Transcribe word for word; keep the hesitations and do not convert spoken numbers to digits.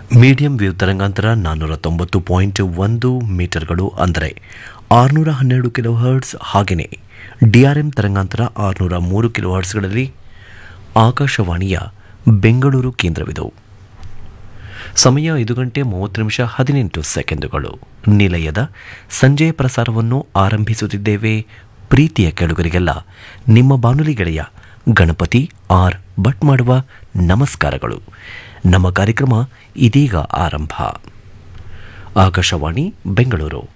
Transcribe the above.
Medium wave ತರಂಗಾಂತರ ನಾನ್ನೂರ ತೊಂಬತ್ತು ಪಾಯಿಂಟ್ ಒಂದು ಮೀಟರ್ಗಳು ಅಂದರೆ ಆರುನೂರ ಹನ್ನೆರಡು ಕಿಲೋ ಹರ್ಟ್ಸ್. ಹಾಗೆಯೇ ಡಿಆರ್ಎಂ ತರಂಗಾಂತರ ಆರುನೂರ ಮೂರು ಕಿಲೋ ಹರ್ಟ್ಸ್ಗಳಲ್ಲಿ ಆಕಾಶವಾಣಿಯ ಬೆಂಗಳೂರು ಕೇಂದ್ರವಿದು. ಸಮಯ ಐದು ಗಂಟೆ ಮೂವತ್ತು ನಿಮಿಷ ಹದಿನೆಂಟು ಸೆಕೆಂಡುಗಳು. ನಿಲಯದ ಸಂಜೆಯ ಪ್ರಸಾರವನ್ನು ಆರಂಭಿಸುತ್ತಿದ್ದೇವೆ. ಪ್ರೀತಿಯ ಕೆಳುಗರಿಗೆಲ್ಲ ನಿಮ್ಮ ಬಾನುಲಿ ಗೆಳೆಯ ಗಣಪತಿ ಆರ್ ಭಟ್ ಮಾಡುವ ನಮಸ್ಕಾರಗಳು. ನಮ್ಮ ಕಾರ್ಯಕ್ರಮ ಇದೀಗ ಆರಂಭ. ಆಕಾಶವಾಣಿ ಬೆಂಗಳೂರು.